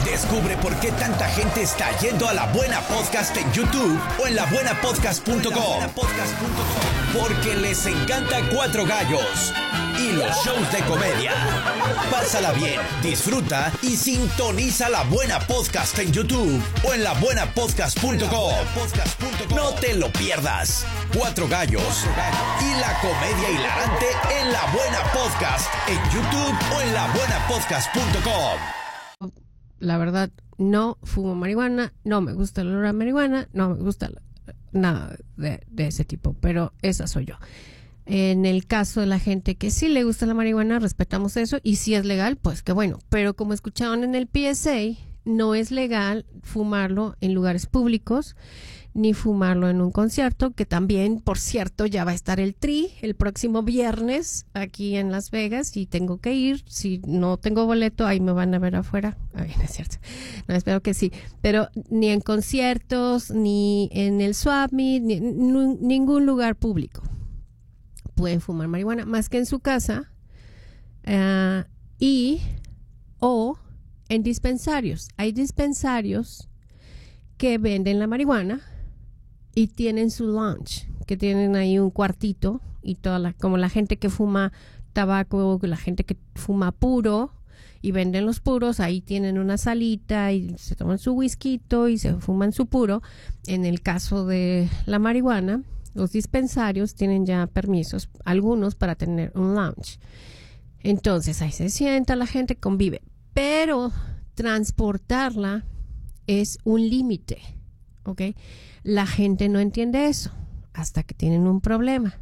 Descubre por qué tanta gente está yendo a La Buena Podcast en YouTube o en labuenapodcast.com. Porque les encanta Cuatro Gallos y los shows de comedia. Pásala bien, disfruta y sintoniza La Buena Podcast en YouTube o en labuenapodcast.com. No te lo pierdas. Cuatro Gallos y la comedia hilarante en La Buena Podcast en YouTube o en labuenapodcast.com. La verdad, no fumo marihuana, no me gusta el olor a marihuana, no me gusta nada de ese tipo, pero esa soy yo. En el caso de la gente que sí le gusta la marihuana, respetamos eso, y si es legal, pues qué bueno. Pero como escucharon en el PSA, no es legal fumarlo en lugares públicos, ni fumarlo en un concierto, que también, por cierto, ya va a estar el Tri el próximo viernes aquí en Las Vegas y tengo que ir. Si no tengo boleto, ahí me van a ver afuera. Ay, no es cierto. No, espero que sí. Pero ni en conciertos, ni en el Swap Meet, ni en ningún lugar público pueden fumar marihuana, más que en su casa o en dispensarios. Hay dispensarios que venden la marihuana y tienen su lounge, que tienen ahí un cuartito y como la gente que fuma tabaco, la gente que fuma puro y venden los puros, ahí tienen una salita y se toman su whisky y se fuman su puro. En el caso de la marihuana, los dispensarios tienen ya permisos, algunos para tener un lounge. Entonces ahí se sienta la gente, convive, pero transportarla es un límite, ¿ok? La gente no entiende eso hasta que tienen un problema.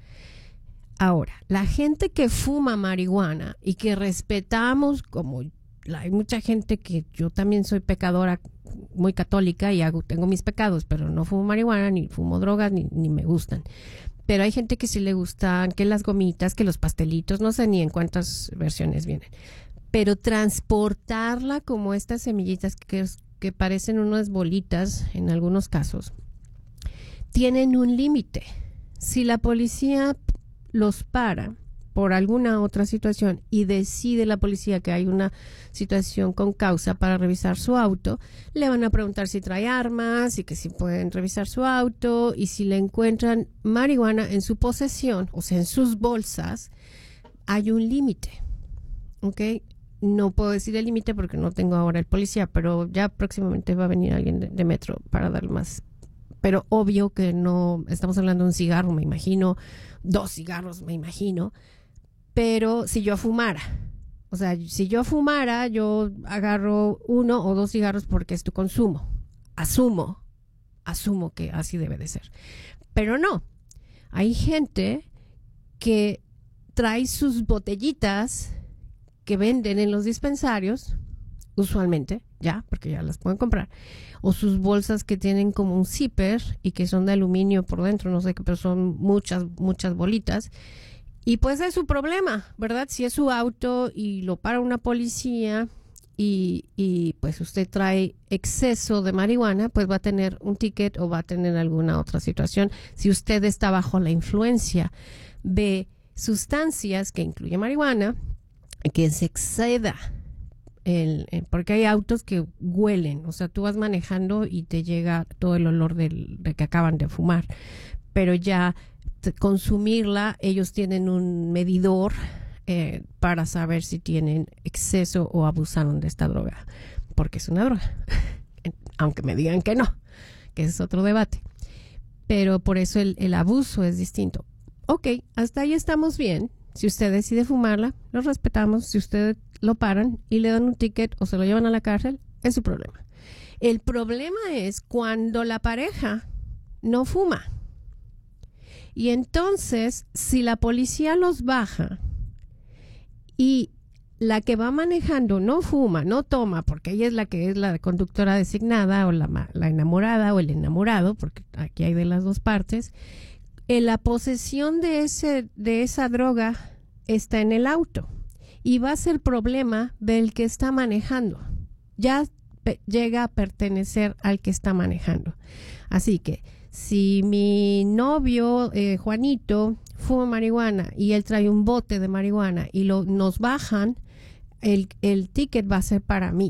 Ahora, la gente que fuma marihuana y que respetamos, como hay mucha gente que yo también soy pecadora, muy católica y tengo mis pecados, pero no fumo marihuana, ni fumo drogas, ni me gustan. Pero hay gente que sí le gustan, que las gomitas, que los pastelitos, no sé ni en cuántas versiones vienen. Pero transportarla como estas semillitas que parecen unas bolitas en algunos casos, tienen un límite. Si la policía los para por alguna otra situación y decide la policía que hay una situación con causa para revisar su auto, le van a preguntar si trae armas y que si pueden revisar su auto, y si le encuentran marihuana en su posesión, o sea, en sus bolsas, hay un límite, ¿ok? No puedo decir el límite porque no tengo ahora el policía, pero ya próximamente va a venir alguien de Metro para dar más. Pero obvio que no estamos hablando de un cigarro, me imagino, 2 cigarros, me imagino. Pero si yo fumara, o sea, si yo fumara, yo agarro 1 o 2 cigarros porque es tu consumo. Asumo que así debe de ser. Pero no, hay gente que trae sus botellitas que venden en los dispensarios, usualmente, ya, porque ya las pueden comprar, o sus bolsas que tienen como un zipper y que son de aluminio por dentro, no sé qué, pero son muchas bolitas. Y pues es su problema, ¿verdad? Si es su auto y lo para una policía y pues usted trae exceso de marihuana, pues va a tener un ticket o va a tener alguna otra situación. Si usted está bajo la influencia de sustancias que incluye marihuana, que se exceda porque hay autos que huelen, o sea, tú vas manejando y te llega todo el olor de que acaban de fumar, pero ya consumirla, ellos tienen un medidor para saber si tienen exceso o abusaron de esta droga, porque es una droga, aunque me digan que no, que ese es otro debate, pero por eso el abuso es distinto. Ok, hasta ahí estamos bien. Si usted decide fumarla, lo respetamos. Si usted lo paran y le dan un ticket o se lo llevan a la cárcel, es su problema. El problema es cuando la pareja no fuma. Y entonces, si la policía los baja y la que va manejando no fuma, no toma, porque ella es la que es la conductora designada o la enamorada o el enamorado, porque aquí hay de las dos partes, la posesión de esa droga está en el auto y va a ser problema del que está manejando. Ya llega a pertenecer al que está manejando. Así que si mi novio Juanito fuma marihuana y él trae un bote de marihuana y nos bajan, el ticket va a ser para mí.